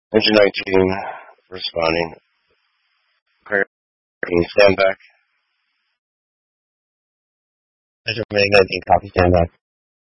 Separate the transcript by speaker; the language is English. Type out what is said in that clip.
Speaker 1: Engine 19 responding. Craig, stand back. Engine 19, copy, stand back.